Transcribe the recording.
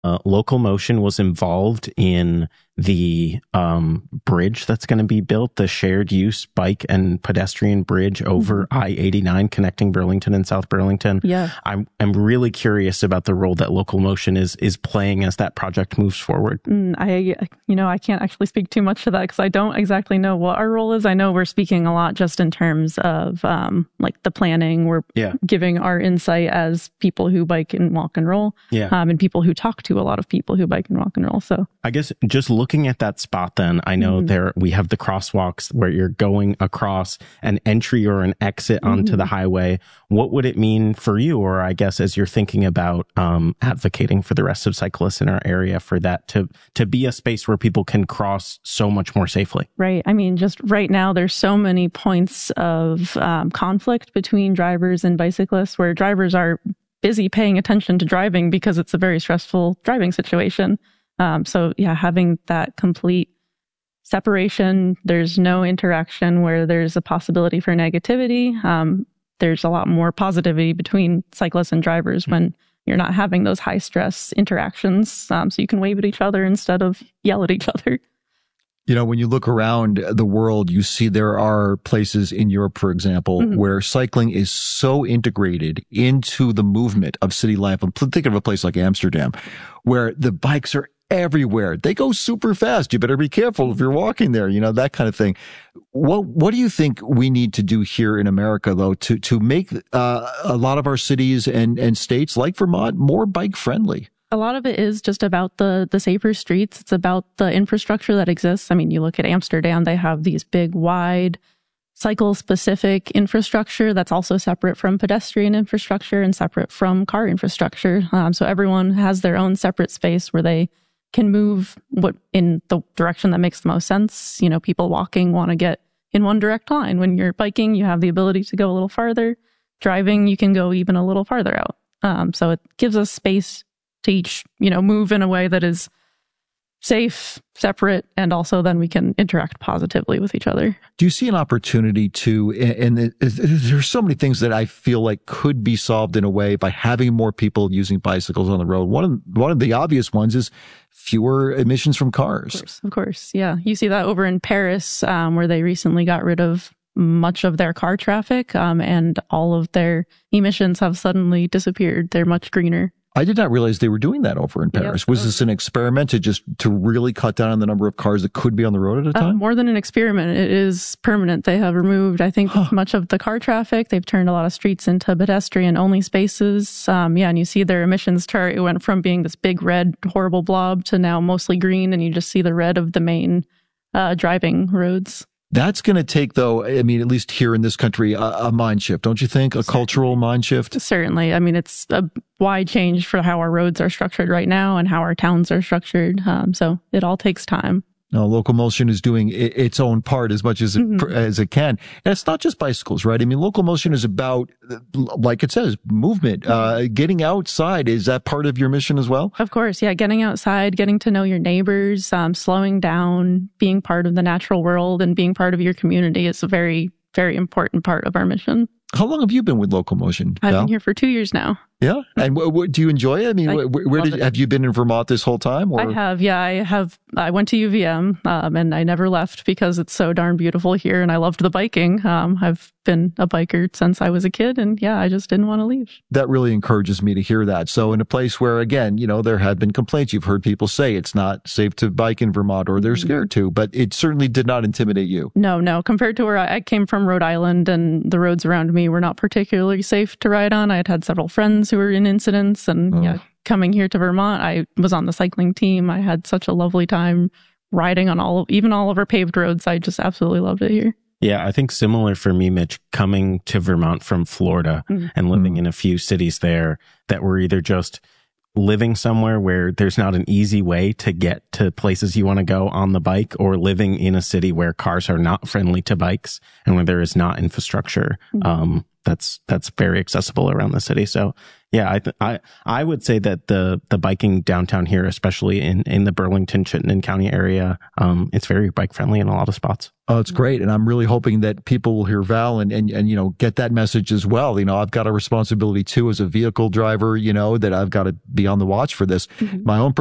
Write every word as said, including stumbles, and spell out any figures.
Uh, Local Motion was involved in the um, bridge that's going to be built, the shared use bike and pedestrian bridge over mm-hmm. I eighty-nine connecting Burlington and South Burlington. Yeah. I'm, I'm really curious about the role that Local Motion is, is playing as that project moves forward. Mm, I, you know, I can't actually speak too much to that because I don't exactly know what our role is. I know we're speaking a lot just in terms of um, like the planning. We're yeah. giving our insight as people who bike and walk and roll yeah. um, and people who talk to a lot of people who bike and walk and roll. So I guess just looking at that spot, then I know mm-hmm. there we have the crosswalks where you're going across an entry or an exit onto mm-hmm. the highway. What would it mean for you, or I guess as you're thinking about um, advocating for the rest of cyclists in our area, for that to to be a space where people can cross so much more safely? Right. I mean, just right now, there's so many points of um, conflict between drivers and bicyclists, where drivers are busy paying attention to driving because it's a very stressful driving situation. Um, so yeah, having that complete separation, there's no interaction where there's a possibility for negativity. Um, there's a lot more positivity between cyclists and drivers mm-hmm. when you're not having those high stress interactions. Um, so you can wave at each other instead of yell at each other. You know, when you look around the world, you see there are places in Europe, for example, mm-hmm. where cycling is so integrated into the movement of city life. I'm thinking of a place like Amsterdam, where the bikes are everywhere. They go super fast. You better be careful if you're walking there, you know, that kind of thing. What what do you think we need to do here in America, though, to to make uh, a lot of our cities and, and states like Vermont more bike friendly? A lot of it is just about the the safer streets. It's about the infrastructure that exists. I mean, you look at Amsterdam, they have these big, wide, cycle-specific infrastructure that's also separate from pedestrian infrastructure and separate from car infrastructure. Um, so everyone has their own separate space where they can move what in the direction that makes the most sense. You know, people walking want to get in one direct line. When you're biking, you have the ability to go a little farther. Driving, you can go even a little farther out. Um, so it gives us space to each, you know, move in a way that is safe, separate, and also then we can interact positively with each other. Do you see an opportunity to, and, and there's so many things that I feel like could be solved in a way by having more people using bicycles on the road. One of, one of the obvious ones is fewer emissions from cars. Of course, of course. Yeah. You see that over in Paris, um, where they recently got rid of much of their car traffic, um, and all of their emissions have suddenly disappeared. They're much greener. I did not realize they were doing that over in Paris. Yep. Was this an experiment to just to really cut down on the number of cars that could be on the road at a time? Uh, more than an experiment. It is permanent. They have removed, I think, huh. much of the car traffic. They've turned a lot of streets into pedestrian-only spaces. Um, yeah, and you see their emissions chart. It went from being this big, red, horrible blob to now mostly green, and you just see the red of the main uh, driving roads. That's going to take, though, I mean, at least here in this country, a, a mind shift, don't you think? A Certainly. cultural mind shift? Certainly. I mean, it's a wide change for how our roads are structured right now and how our towns are structured. Um, so it all takes time. No, Local Motion is doing its own part as much as it, mm-hmm. as it can. And it's not just bicycles, right? I mean, Local Motion is about, like it says, movement, uh, getting outside. Is that part of your mission as well? Of course. Yeah. Getting outside, getting to know your neighbors, um, slowing down, being part of the natural world and being part of your community is a very, very important part of our mission. How long have you been with Local Motion? I've Val? been here for two years now. Yeah. And w- w- do you enjoy it? I mean, I where, where did, have you been in Vermont this whole time? Or? I have. Yeah, I have. I went to U V M um, and I never left because it's so darn beautiful here. And I loved the biking. Um, I've been a biker since I was a kid. And yeah, I just didn't want to leave. That really encourages me to hear that. So in a place where, again, you know, there have been complaints. You've heard people say it's not safe to bike in Vermont or they're scared to, but it certainly did not intimidate you. No, no. Compared to where I, I came from, Rhode Island, and the roads around me were not particularly safe to ride on. I had had several friends who were in incidents. And oh. yeah, coming here to Vermont, I was on the cycling team. I had such a lovely time riding on all, even all of our paved roads. I just absolutely loved it here. Yeah, I think similar for me, Mitch, coming to Vermont from Florida mm-hmm. and living mm-hmm. in a few cities there that were either just living somewhere where there's not an easy way to get to places you want to go on the bike, or living in a city where cars are not friendly to bikes and where there is not infrastructure. Mm-hmm. Um, that's that's very accessible around the city. So yeah, I th- I I would say that the the biking downtown here, especially in in the Burlington Chittenden County area, um, it's very bike friendly in a lot of spots. Oh, it's great. And I'm really hoping that people will hear Val and, and, and, you know, get that message as well. You know, I've got a responsibility too as a vehicle driver, you know, that I've got to be on the watch for this. Mm-hmm. My own